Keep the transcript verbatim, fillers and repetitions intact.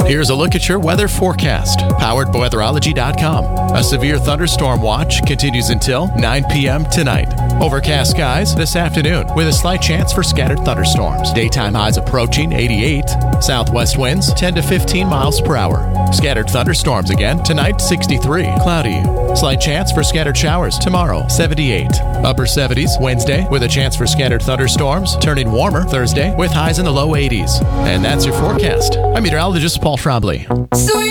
Here's a look at your weather forecast, powered by weatherology dot com. A severe thunderstorm watch continues until nine p.m. tonight. Overcast skies this afternoon with a slight chance for scattered thunderstorms. Daytime highs approaching eighty-eight. Southwest winds ten to fifteen miles per hour. Scattered thunderstorms again tonight, sixty-three. Cloudy. Slight chance for scattered showers tomorrow, seventy-eight. Upper seventies Wednesday with a chance for scattered thunderstorms. Turning warmer Thursday with highs in the low eighties. And that's your forecast. I'm meteorologist Paul Trombley. So